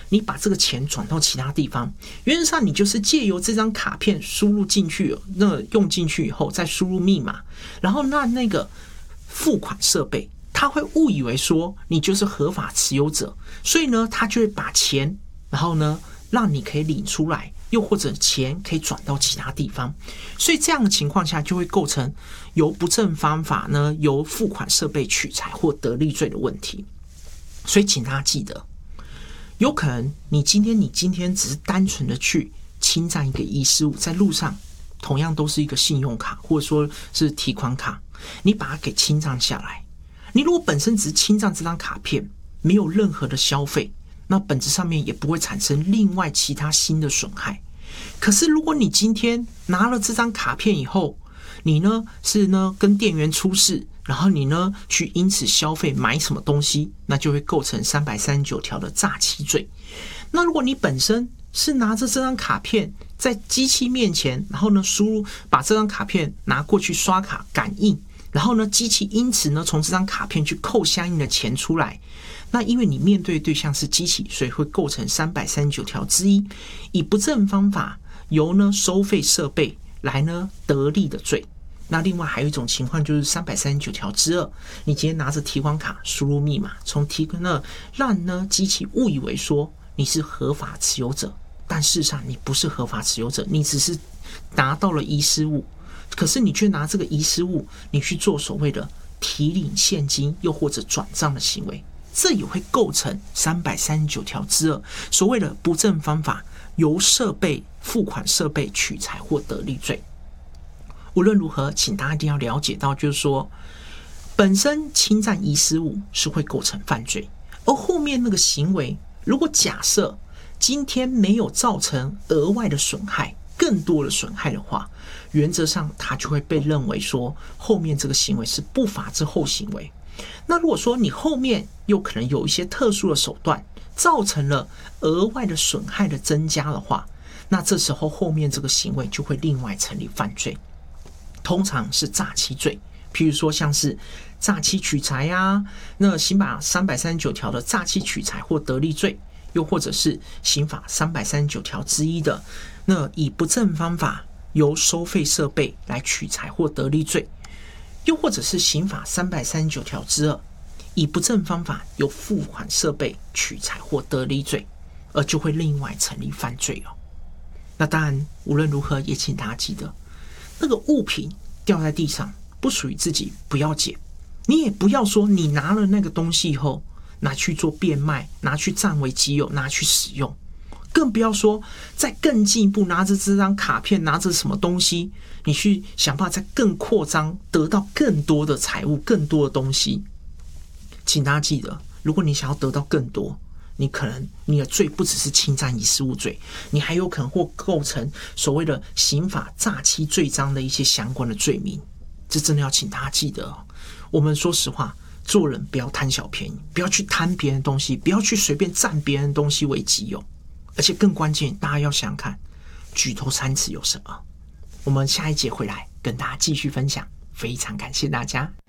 你把这个钱转到其他地方，原则上你就是借由这张卡片输入进去，用进去以后再输入密码，然后那个付款设备他会误以为说你就是合法持有者，所以呢他就会把钱然后呢让你可以领出来，又或者钱可以转到其他地方，所以这样的情况下就会构成由不正方法呢由付款设备取财或得利罪的问题。所以请大家记得，有可能你今天只是单纯的去侵占一个遗失物，在路上同样都是一个信用卡或者说是提款卡，你把它给侵占下来，你如果本身只是侵占这张卡片，没有任何的消费，那本质上面也不会产生另外其他新的损害。可是如果你今天拿了这张卡片以后，你呢是呢跟店员出事，然后你呢去因此消费买什么东西，那就会构成339条的诈欺罪。那如果你本身是拿着这张卡片在机器面前，然后呢输入，把这张卡片拿过去刷卡感应，然后呢机器因此呢从这张卡片去扣相应的钱出来，那因为你面对的对象是机器，所以会构成339条之一，以不正方法由呢收费设备来呢得利的罪。那另外还有一种情况就是339条之二，你今天拿着提款卡输入密码，从提款让呢机器误以为说你是合法持有者，但事实上你不是合法持有者，你只是拿到了遗失物，可是你却拿这个遗失物你去做所谓的提领现金又或者转账的行为，这也会构成339条之二，所谓的不正方法由付款设备取财或得利罪。无论如何，请大家一定要了解到，就是说本身侵占遗失物是会构成犯罪，而后面那个行为如果假设今天没有造成额外的损害，更多的损害的话，原则上它就会被认为说后面这个行为是不法之后行为。那如果说你后面又可能有一些特殊的手段造成了额外的损害的增加的话，那这时候后面这个行为就会另外成立犯罪，通常是诈欺罪。譬如说像是诈欺取财啊，那刑法339条的诈欺取财或得利罪，又或者是刑法339条之一的那以不正方法由收费设备来取财或得利罪，又或者是刑法339条之二以不正方法由付款设备取财或得利罪，而就会另外成立犯罪哦。那当然无论如何也请大家记得，那个物品掉在地上不属于自己不要捡，你也不要说你拿了那个东西以后拿去做变卖，拿去占为己有，拿去使用，更不要说再更进一步拿着这张卡片，拿着什么东西你去想办法再更扩张，得到更多的财物，更多的东西。请大家记得，如果你想要得到更多，你可能你的罪不只是侵占遗失物罪，你还有可能会构成所谓的刑法诈欺罪章的一些相关的罪名，这真的要请大家记得哦。我们说实话，做人不要贪小便宜，不要去贪别人的东西，不要去随便占别人的东西为己有，而且更关键，大家要想想看，举头三尺有什么？我们下一节回来跟大家继续分享，非常感谢大家。